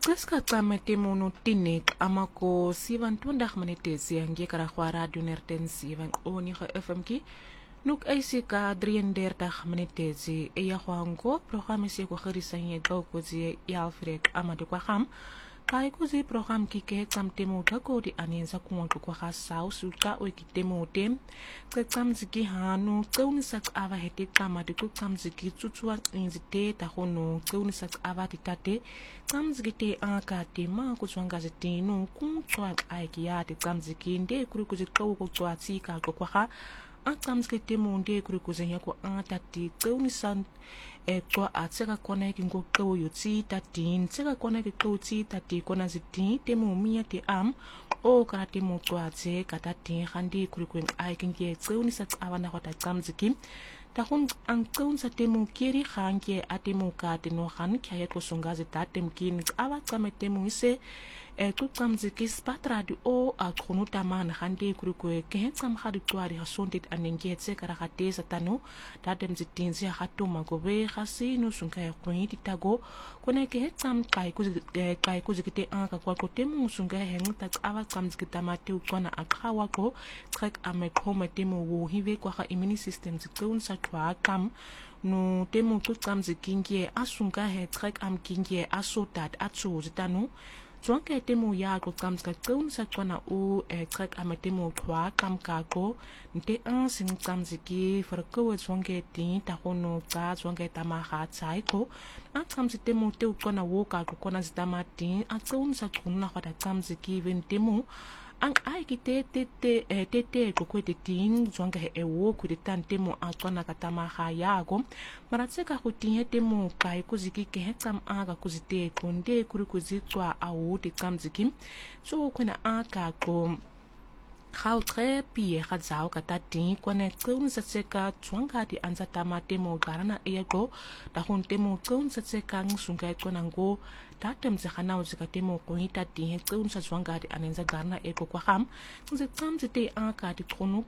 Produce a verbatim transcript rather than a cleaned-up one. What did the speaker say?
Qiska qamete mono tinek amako sivan tundak manitesi angie karahwa radio nerten sivan oni ge F M ki nuk eisika drieëndertig manitesi eya hwango programme se ko gerisanye dokozi yalfrek amade kwa ham kai kuzi program ki ke tsamtemo tako di anenza kumonto kwa khasau suka o kitemo tem tsamziki hanu tsauni sak ava hete tsamade ku tsamziki tsutsuwa inzite ta hono tsauni sak ava titate tsamziki te aka te ma ku tswanga zetino ku tswa aiki ya te tsamziki nde kuri kuzi tsawu ku tswa tsika kwa ha a tsamziki te monde kuri kuzi nyako atati tsauni san e kwa atseka kona ki ngo ko yotsi tatin tseka kona ki ko tsi tati kona ziti te mo mia te am o kara te mo kwa tse kata te handi kuri kwen ai kin ke tseuni sa tsawa na hota tsamziki ta hun ang tseun sa te mo kiri hanke ate mo ka te no han kya ya ko songa zeta tem kin awa tsamete mo ise e tu tsamziki spatra di o a kronuta man handi kuri kwe ke tsam hadi twari hasontit anenge tse kara hate sa tanu ta dem zitinzi hatu magobe hasi no sunka ya kwenye titago kone ke tsam kai kuzi kai kuzi kite anka kwa kote mo sunga hengu ta awa tsamziki mate ukona akawa ko trek amekoma temo wo hive kwa ha immune system zikun sa twa kam no temo tu tsamziki ngie asunga he trek am kingie asotat atso zitanu Zwanke temo ya ko tsamzika tsaun sa twana u e trek amatemo twa kam kako nte an sing tsamziki farko zwanke tin ta hono tsa zwanke tamaha tsaiko a tsamzitemo te ukona wo kako kona zitamatin a tsaun sa tuna hota tsamziki ventemo ang ai ki te te te te te ko ko te tin zonga e wo ku te tan temo a tona katama ha ya go maratse ka ku tin he temo kai ku ziki ke he tsam a ga ku zite ko nde ku ku zitwa a wo te tsam ziki so ko na a ka ko How tre pie ga zao ka ta tin ko ne tsun sa tseka tswanga di anza tama temo garana ego da hon temo tsun sa tseka ngsunga ko nango ta tem se khana o zika temo ko hita tin tsun sa tswanga di anenza garana ego ko ham tsun se tsam te a ka di kono